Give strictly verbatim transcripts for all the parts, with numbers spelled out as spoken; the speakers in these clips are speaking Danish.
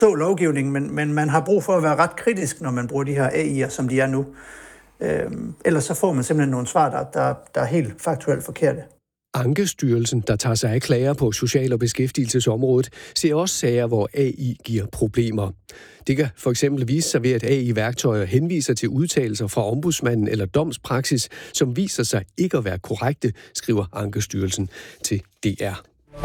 forstå lovgivningen, men, men man har brug for at være ret kritisk, når man bruger de her A I'er, som de er nu. Øhm, ellers så får man simpelthen nogle svar, der, der, der er helt faktuelt forkerte. Ankestyrelsen, der tager sig af klager på social- og beskæftigelsesområdet, ser også sager, hvor A I giver problemer. Det kan for eksempel vise sig ved, at A I-værktøjer henviser til udtalelser fra ombudsmanden eller domspraksis, som viser sig ikke at være korrekte, skriver Ankestyrelsen til D R.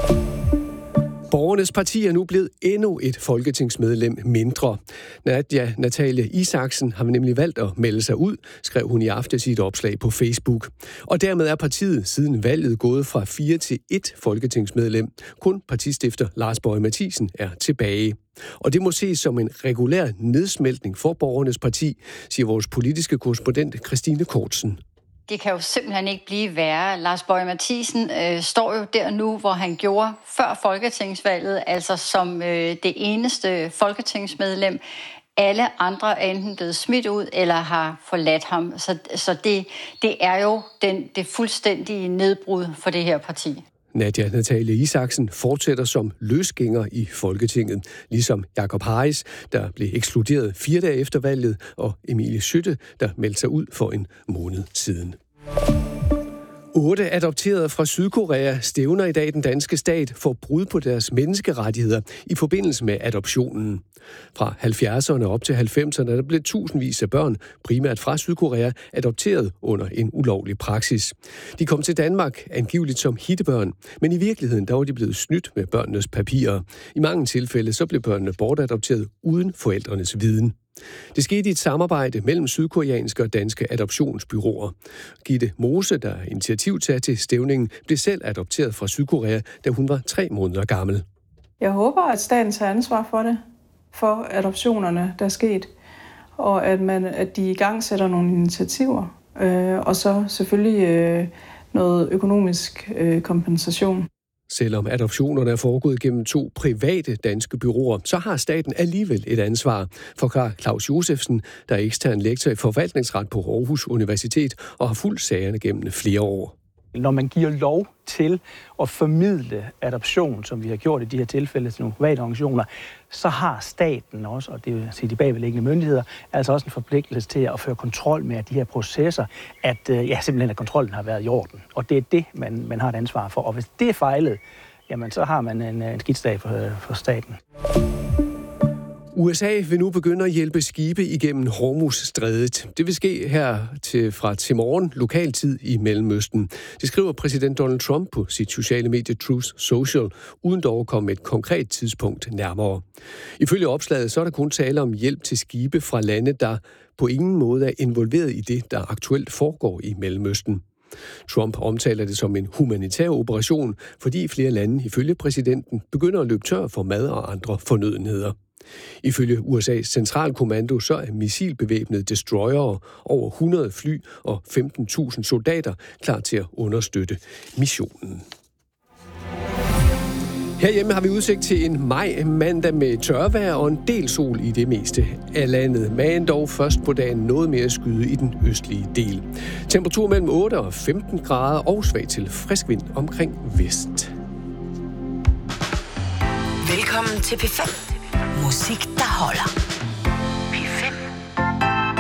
Borgernes Parti er nu blevet endnu et folketingsmedlem mindre. Nadia Natalie Isaksen har nemlig valgt at melde sig ud, skrev hun i aftes i et opslag på Facebook. Og dermed er partiet siden valget gået fra fire til et folketingsmedlem. Kun partistifter Lars Boje Mathiesen er tilbage. Og det må ses som en regulær nedsmeltning for Borgernes Parti, siger vores politiske korrespondent Christine Kortsen. Det kan jo simpelthen ikke blive værre. Lars Boje Mathiesen øh, står jo der nu, hvor han gjorde før folketingsvalget, altså som øh, det eneste folketingsmedlem. Alle andre er enten blevet smidt ud eller har forladt ham. Så, så det, det er jo den, det fuldstændige nedbrud for det her parti. Nadia Natalie Isaksen fortsætter som løsgænger i Folketinget, ligesom Jakob Harris, der blev ekskluderet fire dage efter valget, og Emilie Skytte, der meldte sig ud for en måned siden. Otte adopterede fra Sydkorea stævner i dag den danske stat for brud på deres menneskerettigheder i forbindelse med adoptionen. Fra halvfjerdserne op til halvfemserne der blev tusindvis af børn, primært fra Sydkorea, adopteret under en ulovlig praksis. De kom til Danmark angiveligt som hittebørn, men i virkeligheden der var de blevet snydt med børnenes papirer. I mange tilfælde så blev børnene bortadopteret uden forældrenes viden. Det skete i et samarbejde mellem sydkoreanske og danske adoptionsbyråer. Gitte Mose, der er initiativtager til stævningen, blev selv adopteret fra Sydkorea, da hun var tre måneder gammel. Jeg håber, at staten tager ansvar for det, for adoptionerne, der er sket, og at, man, at de i gang sætter nogle initiativer, øh, og så selvfølgelig øh, noget økonomisk øh, kompensation. Selvom adoptionerne er foregået gennem to private danske byråer, så har staten alligevel et ansvar, forklarer Claus Josefsen, der er ekstern lektor i forvaltningsret på Aarhus Universitet og har fulgt sagerne gennem flere år. Når man giver lov til at formidle adoption, som vi har gjort i de her tilfælde til nogle private organisationer, så har staten også, og det vil sige de bagvedliggende myndigheder, altså også en forpligtelse til at føre kontrol med de her processer, at ja, simpelthen at kontrollen har været i orden. Og det er det, man, man har et ansvar for. Og hvis det er fejlet, jamen så har man en, en skidsdag for, for staten. U S A vil nu begynde at hjælpe skibe igennem Hormuzstrædet. Det vil ske her til, fra til morgen lokaltid i Mellemøsten. Det skriver præsident Donald Trump på sit sociale medie Truth Social, uden dog at komme et konkret tidspunkt nærmere. Ifølge opslaget så er der kun tale om hjælp til skibe fra lande, der på ingen måde er involveret i det, der aktuelt foregår i Mellemøsten. Trump omtaler det som en humanitær operation, fordi flere lande ifølge præsidenten begynder at løbe tør for mad og andre fornødenheder. Ifølge U S A's centralkommando så er missilbevæbnede destroyere, over hundrede fly og femten tusind soldater klar til at understøtte missionen. Herhjemme har vi udsigt til en maj-mandag med tørvejr og en del sol i det meste af landet, men dog først på dagen noget mere skyde i den østlige del. Temperatur mellem otte og femten grader og svag til frisk vind omkring vest. Velkommen til P fem. Musik, der holder.